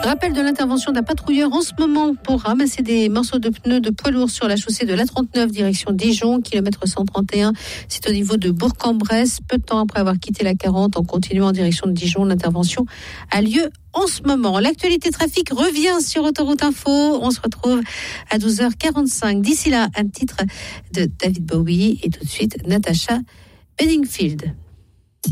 Rappel de l'intervention d'un patrouilleur en ce moment pour ramasser des morceaux de pneus de poids lourds sur la chaussée de l'A39 direction Dijon, kilomètre 131. C'est au niveau de Bourg-en-Bresse. Peu de temps après avoir quitté la 40 en continuant en direction de Dijon, l'intervention a lieu en ce moment. L'actualité trafic revient sur Autoroute Info. On se retrouve à 12h45. D'ici là, un titre de David Bowie et tout de suite Natasha Bedingfield.